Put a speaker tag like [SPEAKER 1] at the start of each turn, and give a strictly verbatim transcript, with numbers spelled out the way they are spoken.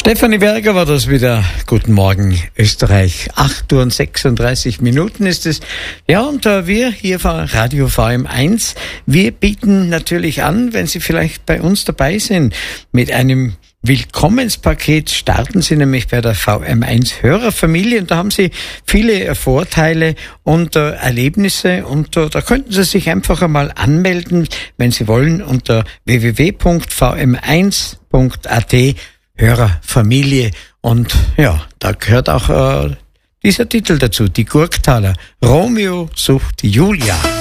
[SPEAKER 1] Stefanie Berger war das wieder. Guten Morgen, Österreich. acht Uhr sechsunddreißig Minuten ist es. Ja, und äh, wir hier von Radio V M eins, wir bieten natürlich an, wenn Sie vielleicht bei uns dabei sind, mit einem Willkommenspaket starten Sie nämlich bei der V M eins Hörerfamilie und da haben Sie viele Vorteile und äh, Erlebnisse und äh, da könnten Sie sich einfach einmal anmelden, wenn Sie wollen, unter w w w punkt v m eins punkt a t Hörerfamilie. Und ja, da gehört auch äh, dieser Titel dazu, die Gurktaler. Romeo sucht Julia.